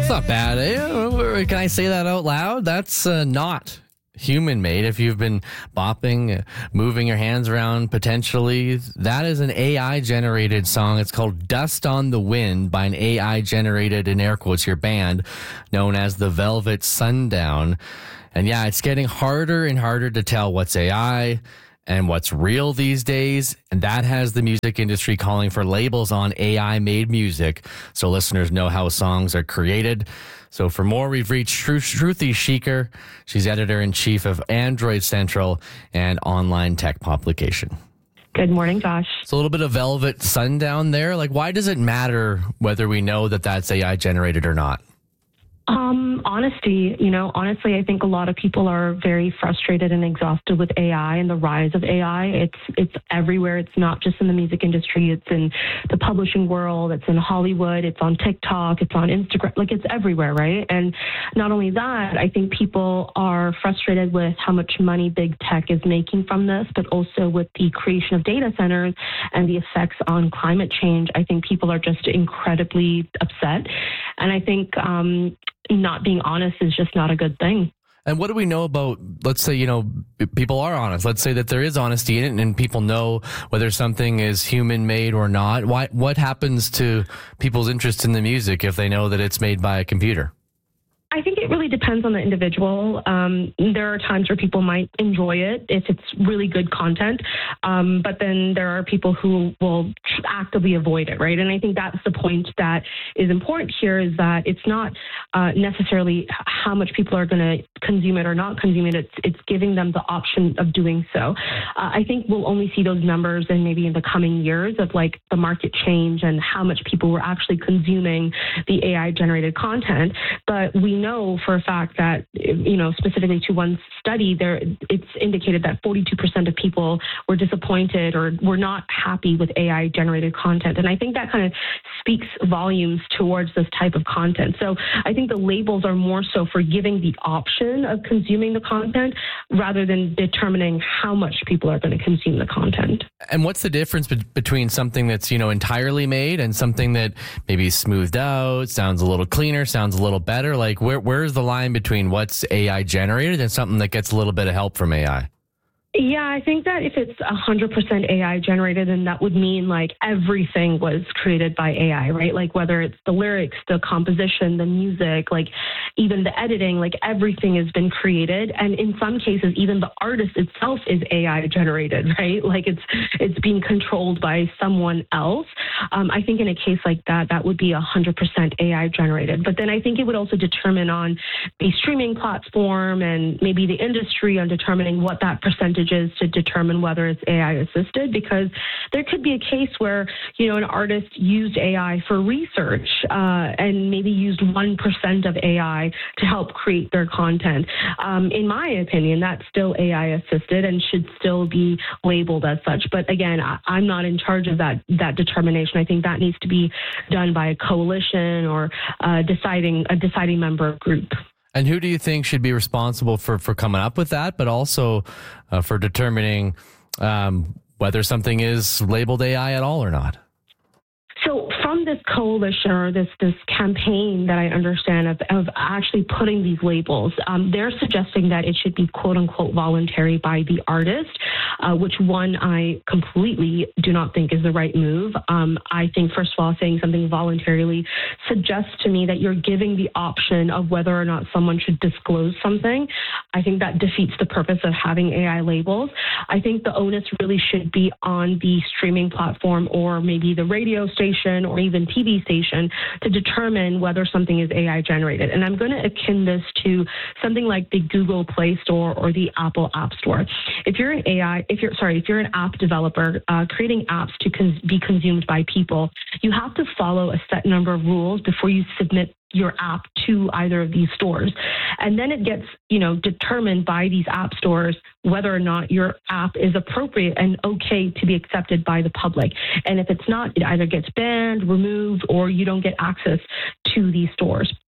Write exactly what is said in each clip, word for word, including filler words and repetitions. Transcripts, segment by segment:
not bad. Eh? Can I say that out loud? That's uh, not human-made. If you've been bopping, moving your hands around potentially, that is an A I-generated song. It's called Dust on the Wind by an A I-generated, in air quotes, your band, known as the Velvet Sundown. And yeah, it's getting harder and harder to tell what's A I and what's real these days. And that has the music industry calling for labels on A I-made music so listeners know how songs are created. So for more, we've reached Shruti Shikar. She's editor-in-chief of Android Central and online tech publication. Good morning, Josh. It's a little bit of Velvet Sundown there. Like, why does it matter whether we know that that's A I-generated or not? Um, honesty, you know, honestly, I think a lot of people are very frustrated and exhausted with A I and the rise of A I. It's it's everywhere. It's not just in the music industry. It's in the publishing world. It's in Hollywood. It's on TikTok. It's on Instagram. Like, it's everywhere, right? And not only that, I think people are frustrated with how much money big tech is making from this, but also with the creation of data centers and the effects on climate change. I think people are just incredibly upset. And I think um, not being honest is just not a good thing. And what do we know about, let's say, you know, people are honest. Let's say that there is honesty in it and people know whether something is human made or not. Why, what happens to people's interest in the music if they know that it's made by a computer? I think it really depends on the individual. Um, there are times where people might enjoy it if it's really good content, um, but then there are people who will actively avoid it, right? And I think that's the point that is important here, is that it's not uh, necessarily how much people are going to consume it or not consume it. It's, it's giving them the option of doing so. Uh, I think we'll only see those numbers in maybe in the coming years of like the market change and how much people were actually consuming the A I-generated content. But we know for a fact that, you know, specifically to one study, there it's indicated that forty-two percent of people were disappointed or were not happy with A I-generated content. And I think that kind of speaks volumes towards this type of content. So I think the labels are more so for giving the option of consuming the content rather than determining how much people are going to consume the content. And what's the difference be- between something that's, you know, entirely made and something that maybe is smoothed out, sounds a little cleaner, sounds a little better? Like, where where's the line between what's A I generated and something that gets a little bit of help from A I? Yeah, I think that if it's one hundred percent A I generated, then that would mean like everything was created by A I, right? Like whether it's the lyrics, the composition, the music, like even the editing, like everything has been created. And in some cases, even the artist itself is A I generated, right? Like it's it's being controlled by someone else. Um, I think in a case like that, that would be one hundred percent A I generated. But then I think it would also determine on the streaming platform and maybe the industry on determining what that percentage is to determine whether it's A I assisted, because there could be a case where, you know, an artist used A I for research uh, and maybe used one percent of A I to help create their content. Um, in my opinion, that's still A I assisted and should still be labeled as such. But again, I, I'm not in charge of that, that determination. I think that needs to be done by a coalition or uh, deciding a deciding member group. And who do you think should be responsible for, for coming up with that, but also uh, for determining um, whether something is labeled A I at all or not? So from this coalition or this this campaign that I understand of, of actually putting these labels, um, they're suggesting that it should be quote unquote voluntary by the artist, uh, which one I completely do not think is the right move. Um, I think, first of all, saying something voluntarily suggests to me that you're giving the option of whether or not someone should disclose something. I think that defeats the purpose of having A I labels. I think the onus really should be on the streaming platform or maybe the radio station or even T V station to determine whether something is A I generated. And I'm going to akin this to something like the Google Play Store or the Apple App Store. If you're an A I, if you're sorry, if you're an app developer uh, creating apps to cons- be consumed by people, you have to follow a set number of rules before you submit your app to either of these stores. And then it gets, you know, determined by these app stores whether or not your app is appropriate and okay to be accepted by the public. And if it's not, it either gets banned, removed, or you don't get access to these stores.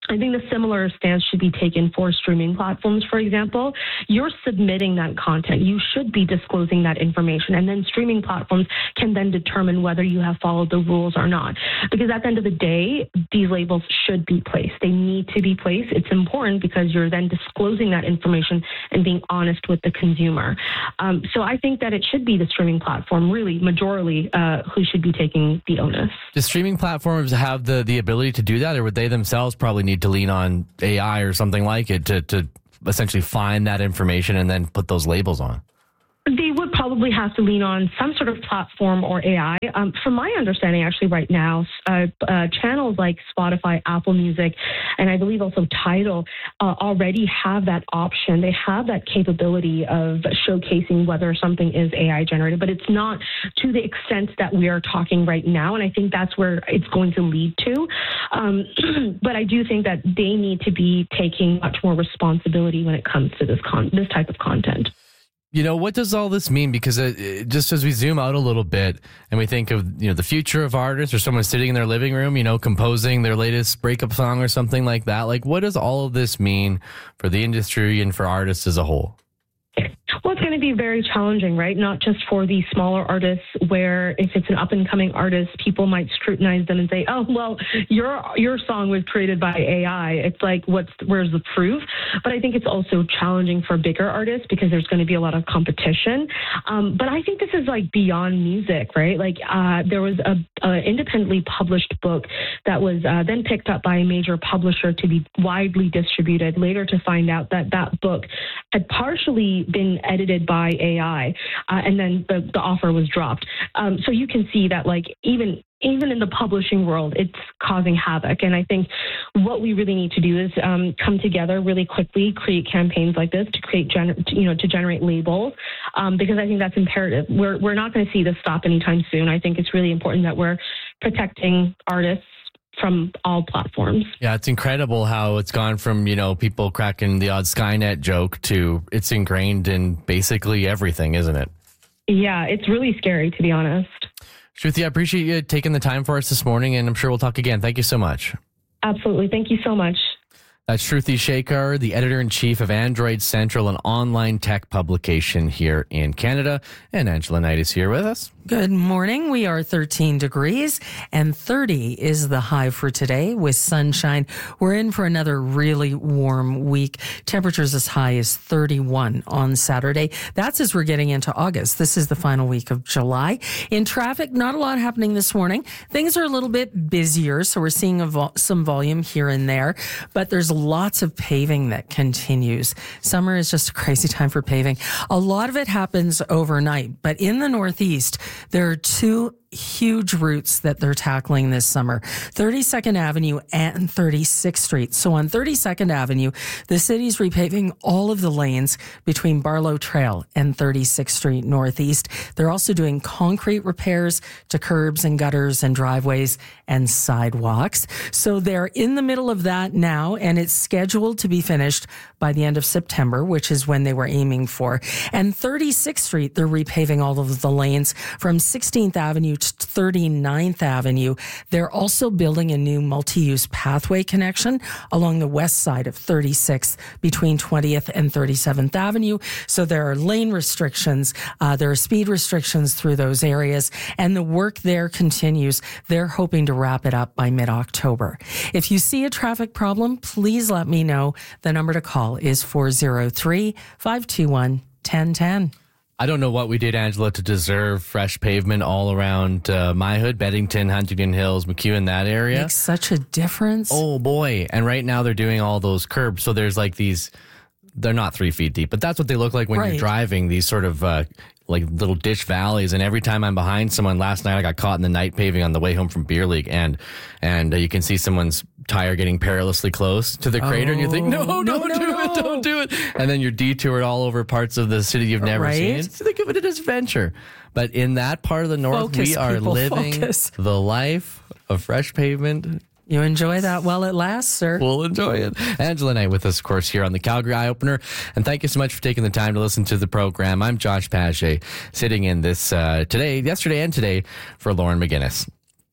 I think the similar stance should be taken for streaming platforms, for example. You're submitting that content. You should be disclosing that information. And then streaming platforms can then determine whether you have followed the rules or not. Because at the end of the day, these labels should be placed. They need to be placed. It's important because you're then disclosing that information and being honest with the consumer. Um, so I think that it should be the streaming platform, really, majorly, uh, who should be taking the onus. Do streaming platforms have the, the ability to do that, or would they themselves probably need to lean on A I or something like it to, to essentially find that information and then put those labels on? They would probably have to lean on some sort of platform or A I. Um, from my understanding, actually, right now, uh, uh, channels like Spotify, Apple Music, and I believe also Tidal uh, already have that option. They have that capability of showcasing whether something is A I generated, but it's not to the extent that we are talking right now. And I think that's where it's going to lead to. Um, but I do think that they need to be taking much more responsibility when it comes to this con- this type of content. You know, what does all this mean? Because it, just as we zoom out a little bit and we think of, you know, the future of artists or someone sitting in their living room, you know, composing their latest breakup song or something like that, like what does all of this mean for the industry and for artists as a whole? Well, it's going to be very challenging, right? Not just for the smaller artists where if it's an up-and-coming artist, people might scrutinize them and say, oh, well, your your song was created by A I. It's like, what's where's the proof? But I think it's also challenging for bigger artists because there's going to be a lot of competition. Um, but I think this is like beyond music, right? Like uh, there was a, a independently published book that was uh, then picked up by a major publisher to be widely distributed, later to find out that that book had partially been edited by A I, uh, and then the, the offer was dropped. Um, so you can see that, like, even even in the publishing world, it's causing havoc. And I think what we really need to do is um, come together really quickly, create campaigns like this to create, gener- you know, to generate labels, um, because I think that's imperative. We're we're not going to see this stop anytime soon. I think it's really important that we're protecting artists from all platforms. Yeah, it's incredible how it's gone from, you know, people cracking the odd Skynet joke to it's ingrained in basically everything, isn't it? Yeah, it's really scary, to be honest. Shruti, I appreciate you taking the time for us this morning, and I'm sure we'll talk again. Thank you so much. Absolutely. Thank you so much. That's Shruti Shekhar, the editor-in-chief of Android Central, an online tech publication here in Canada. And Angela Knight is here with us. Good morning. We are thirteen degrees and thirty is the high for today with sunshine. We're in for another really warm week. Temperatures as high as thirty-one on Saturday. That's as we're getting into August. This is the final week of July. In traffic, not a lot happening this morning. Things are a little bit busier, so we're seeing a vo- some volume here and there, but there's lots of paving that continues. Summer is just a crazy time for paving. A lot of it happens overnight, but in the Northeast, there are two huge routes that they're tackling this summer, thirty-second Avenue and thirty-sixth Street. So on thirty-second Avenue, the city's repaving all of the lanes between Barlow Trail and thirty-sixth Street Northeast. They're also doing concrete repairs to curbs and gutters and driveways and sidewalks. So they're in the middle of that now, and it's scheduled to be finished by the end of September, which is when they were aiming for. And thirty-sixth Street, they're repaving all of the lanes from sixteenth Avenue to thirty-ninth Avenue. They're also building a new multi-use pathway connection along the west side of thirty-sixth between twentieth and thirty-seventh Avenue. So there are lane restrictions, uh, there are speed restrictions through those areas, and the work there continues. They're hoping to wrap it up by mid-October. If you see a traffic problem, please let me know. The number to call is four oh three, five two one, one oh one oh. I don't know what we did, Angela, to deserve fresh pavement all around uh, my hood, Beddington, Huntington Hills, McEwen, that area. Makes such a difference. Oh, boy. And right now they're doing all those curbs. So there's like these, they're not three feet deep, but that's what they look like when Right. you're driving, these sort of uh, like little ditch valleys. And every time I'm behind someone, last night I got caught in the night paving on the way home from beer league. And, and uh, you can see someone's tire getting perilously close to the crater, and you think, no, Oh, don't no, do no, it, no. don't do it. And then you're detoured all over parts of the city you've never Right. seen. It's, think of it as adventure. But in that part of the north, Focus, we are people, living focus. the life of fresh pavement. You enjoy that while it lasts, sir. We'll enjoy it. Angela Knight with us, of course, here on the Calgary Eye Opener. And thank you so much for taking the time to listen to the program. I'm Josh Paget, sitting in this uh, today, yesterday and today for Lauren McGinnis.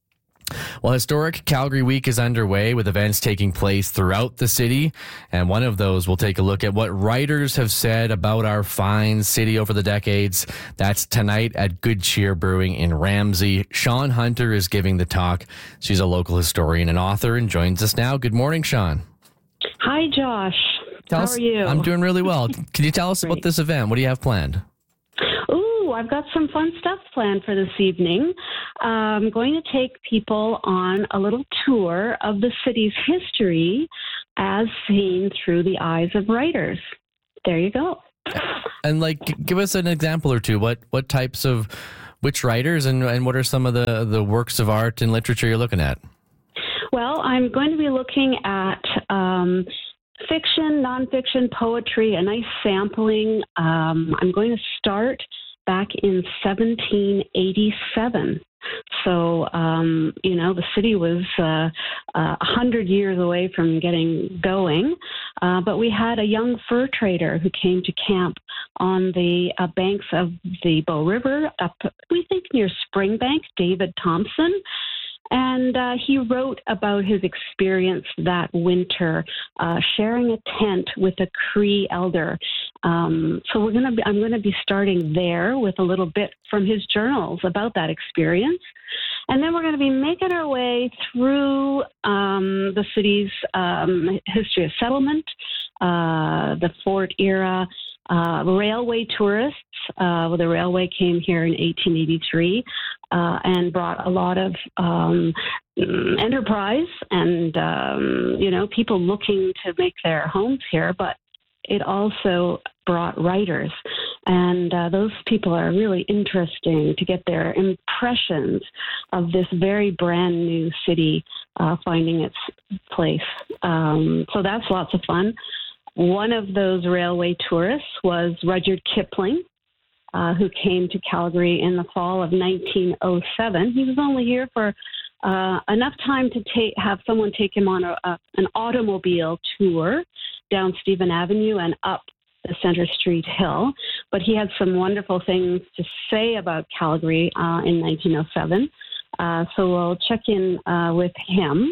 Well, Historic Calgary Week is underway with events taking place throughout the city. And one of those will take a look at what writers have said about our fine city over the decades. That's tonight at Good Cheer Brewing in Ramsey. Sean Hunter is giving the talk. She's a local historian and author and joins us now. Good morning, Sean. Hi, Josh. Tell How us, are you? I'm doing really well. Can you tell us about this event? What do you have planned? Ooh, I've got some fun stuff planned for this evening. I'm going to take people on a little tour of the city's history as seen through the eyes of writers. There you go. And like, g- give us an example or two. What what types of, which writers and, and what are some of the, the works of art and literature you're looking at? Well, I'm going to be looking at um, fiction, nonfiction, poetry, a nice sampling. Um, I'm going to start back in seventeen eighty-seven. So, um, you know, the city was uh, uh, one hundred years away from getting going, uh, but we had a young fur trader who came to camp on the uh, banks of the Bow River, up, we think near Springbank, David Thompson. And uh, he wrote about his experience that winter, uh, sharing a tent with a Cree elder. Um, so we're gonna. Be, I'm going to be starting there with a little bit from his journals about that experience, and then we're going to be making our way through um, the city's um, history of settlement, uh, the Fort era. Uh, railway tourists. Uh, well, the railway came here in eighteen eighty-three uh, and brought a lot of um, enterprise and, um, you know, people looking to make their homes here. But it also brought writers. And uh, those people are really interesting to get their impressions of this very brand new city uh, finding its place. Um, so that's lots of fun. One of those railway tourists was Rudyard Kipling, uh, who came to Calgary in the fall of nineteen oh seven. He was only here for uh, enough time to take, have someone take him on a, a, an automobile tour down Stephen Avenue and up the Centre Street Hill. But he had some wonderful things to say about Calgary uh, in nineteen oh seven. Uh, so we'll check in uh, with him.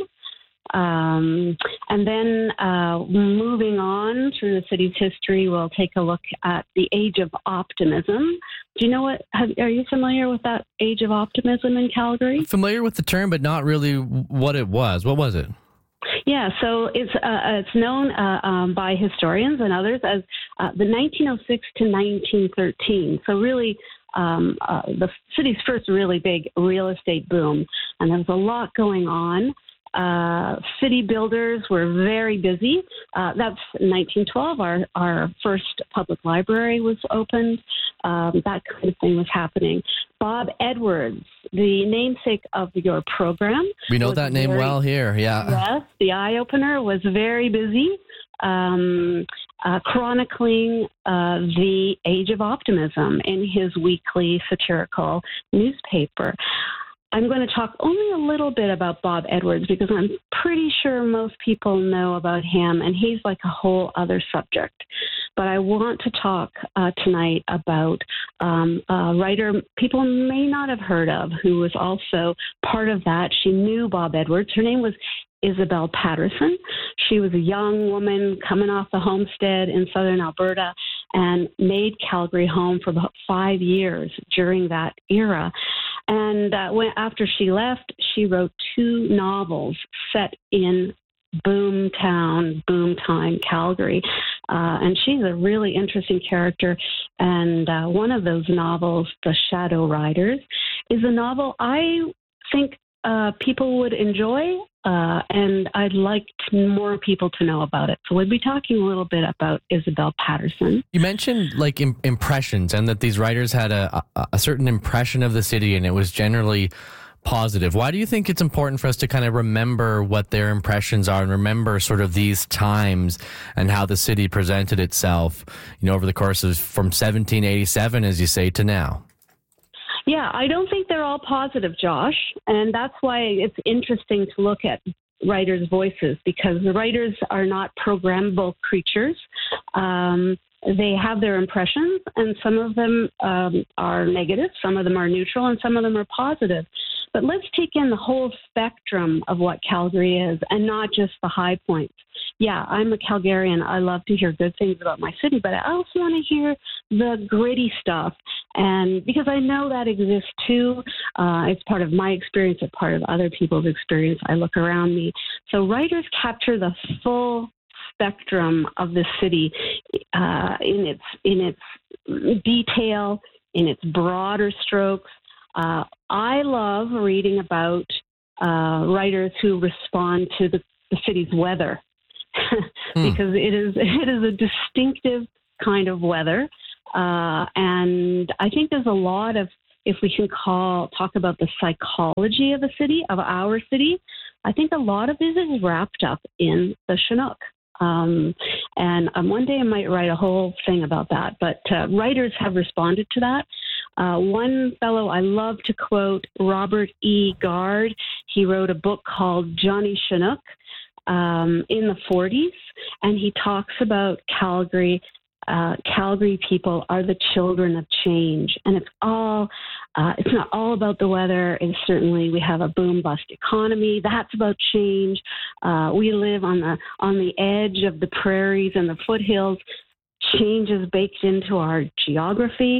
Um, and then uh, moving on through the city's history, we'll take a look at the Age of Optimism. Do you know what, have, are you familiar with that Age of Optimism in Calgary? I'm familiar with the term, but not really what it was. What was it? Yeah, so it's uh, it's known uh, um, by historians and others as uh, the nineteen oh six to nineteen thirteen. So really, um, uh, the city's first really big real estate boom, and there was a lot going on. Uh, city builders were very busy. Uh, that's nineteen twelve. Our our first public library was opened. Um, that kind of thing was happening. Bob Edwards, the namesake of your program. We know that name very, well here. Yeah. Yes, the Eye Opener was very busy, um, uh, chronicling uh, the Age of Optimism in his weekly satirical newspaper. I'm going to talk only a little bit about Bob Edwards because I'm pretty sure most people know about him, and he's like a whole other subject. But I want to talk uh, tonight about um, a writer people may not have heard of who was also part of that. She knew Bob Edwards. Her name was Isabel Patterson. She was a young woman coming off the homestead in southern Alberta and made Calgary home for about five years during that era. And uh, when, after she left, she wrote two novels set in boomtown, boomtime Calgary. Uh, and she's a really interesting character. And uh, one of those novels, The Shadow Riders, is a novel I think uh, people would enjoy. Uh, and I'd like to, more people to know about it. So we'll be talking a little bit about Isabel Patterson. You mentioned like im- impressions and that these writers had a, a, a certain impression of the city and it was generally positive. Why do you think it's important for us to kind of remember what their impressions are and remember sort of these times and how the city presented itself, you know, over the course of from seventeen eighty-seven, as you say, to now? Yeah, I don't think they're all positive, Josh. And that's why it's interesting to look at writers' voices, because the writers are not programmable creatures. Um, they have their impressions, and some of them um, are negative, some of them are neutral, and some of them are positive. But let's take in the whole spectrum of what Calgary is and not just the high points. Yeah, I'm a Calgarian. I love to hear good things about my city, but I also want to hear the gritty stuff. And because I know that exists too, uh, it's part of my experience, it's part of other people's experience. I look around me. So writers capture the full spectrum of the city uh, in its in its detail, in its broader strokes. Uh, I love reading about uh, writers who respond to the, the city's weather because mm. it is it is a distinctive kind of weather, uh, and I think there's a lot of, if we can call talk about the psychology of a city, of our city, I think a lot of this is wrapped up in the Chinook. Um, and um, one day I might write a whole thing about that. But uh, writers have responded to that. Uh, one fellow I love to quote, Robert E. Gard. He wrote a book called Johnny Chinook um, in the forties, and he talks about Calgary. Uh, Calgary people are the children of change, and it's all. Uh, it's not all about the weather. It's certainly, we have a boom bust economy. That's about change. Uh, we live on the on the edge of the prairies and the foothills. Change is baked into our geography.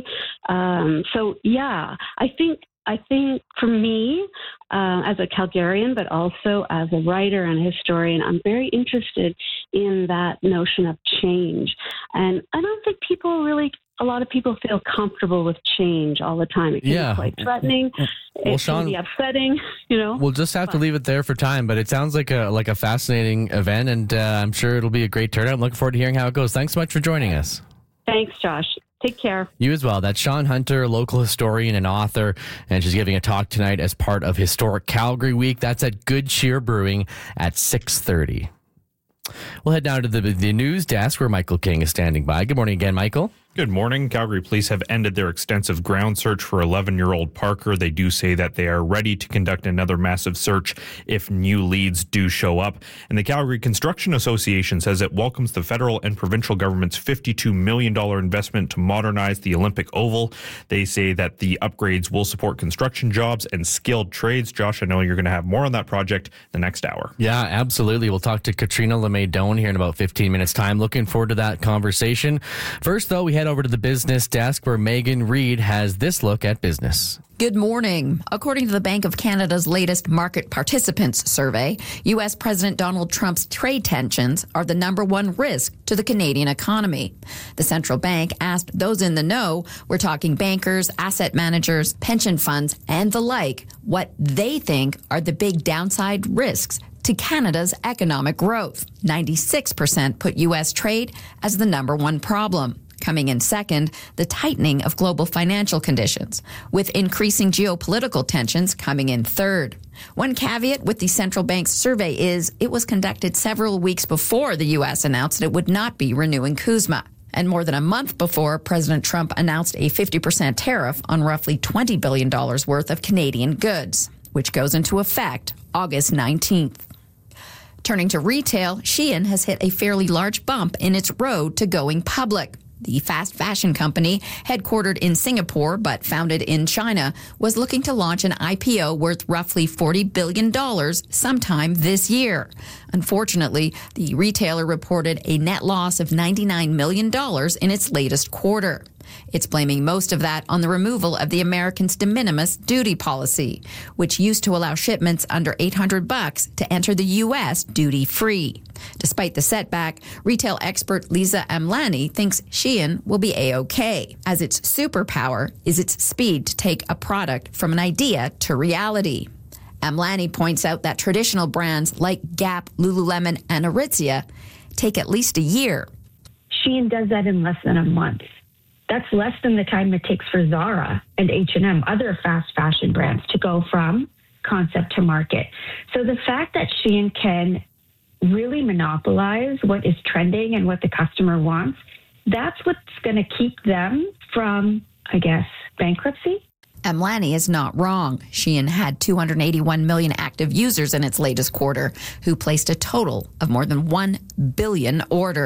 Um, so yeah, I think I think for me, uh, as a Calgarian, but also as a writer and a historian, I'm very interested in that notion of change. And I don't think people really, a lot of people feel comfortable with change all the time. It can yeah. be quite threatening. Well, it Sean, can be upsetting, you know. We'll just have but, to leave it there for time, but it sounds like a like a fascinating event, and uh, I'm sure it'll be a great turnout. I'm looking forward to hearing how it goes. Thanks so much for joining us. Thanks, Josh. Take care. You as well. That's Shawn Hunter, a local historian and author, and she's giving a talk tonight as part of Historic Calgary Week. That's at Good Cheer Brewing at six thirty. We'll head down to the, the news desk where Michael King is standing by. Good morning again, Michael. Good morning. Calgary police have ended their extensive ground search for eleven-year-old Parker. They do say that they are ready to conduct another massive search if new leads do show up. And the Calgary Construction Association says it welcomes the federal and provincial government's fifty-two million dollars investment to modernize the Olympic Oval. They say that the upgrades will support construction jobs and skilled trades. Josh, I know you're going to have more on that project the next hour. Yeah, absolutely. We'll talk to Katrina LeMay-Doan here in about fifteen minutes' time. Looking forward to that conversation. First, though, we head over to the business desk where Megan Reid has this look at business. Good morning. According to the Bank of Canada's latest market participants survey, U S President Donald Trump's trade tensions are the number one risk to the Canadian economy. The central bank asked those in the know, we're talking bankers, asset managers, pension funds, and the like, what they think are the big downside risks to Canada's economic growth. ninety-six percent put U S trade as the number one problem. Coming in second, the tightening of global financial conditions, with increasing geopolitical tensions coming in third. One caveat with the central bank's survey is it was conducted several weeks before the U S announced it would not be renewing CUSMA, and more than a month before President Trump announced a fifty percent tariff on roughly twenty billion dollars worth of Canadian goods, which goes into effect August nineteenth. Turning to retail, Shein has hit a fairly large bump in its road to going public. The fast fashion company, headquartered in Singapore but founded in China, was looking to launch an I P O worth roughly forty billion dollars sometime this year. Unfortunately, the retailer reported a net loss of ninety-nine million dollars in its latest quarter. It's blaming most of that on the removal of the Americans' de minimis duty policy, which used to allow shipments under eight hundred bucks to enter the U S duty-free. Despite the setback, retail expert Lisa Amlani thinks Shein will be A-OK, as its superpower is its speed to take a product from an idea to reality. Amlani points out that traditional brands like Gap, Lululemon, and Aritzia take at least a year. Shein does that in less than a month. That's less than the time it takes for Zara and H and M, other fast fashion brands, to go from concept to market. So the fact that Shein can really monopolize what is trending and what the customer wants, that's what's going to keep them from, I guess, bankruptcy. Amlani is not wrong. Shein had two hundred eighty-one million active users in its latest quarter, who placed a total of more than one billion orders.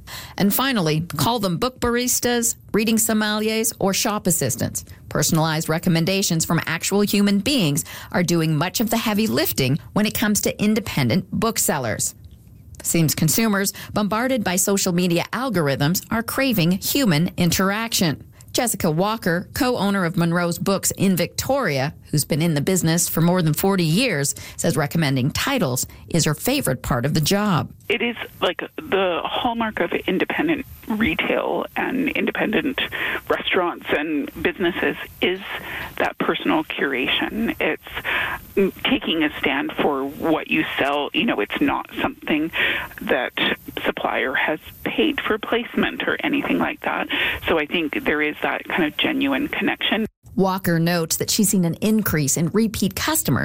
And finally, call them book baristas, reading sommeliers, or shop assistants. Personalized recommendations from actual human beings are doing much of the heavy lifting when it comes to independent booksellers. Seems consumers, bombarded by social media algorithms, are craving human interaction. Jessica Walker, co-owner of Monroe's Books in Victoria, who's been in the business for more than forty years, says recommending titles is her favorite part of the job. It is like the hallmark of independent retail and independent restaurants and businesses is that personal curation. It's taking a stand for what you sell. You know, it's not something that supplier has paid for placement or anything like that. So I think there is that kind of genuine connection. Walker notes that she's seen an increase in repeat customers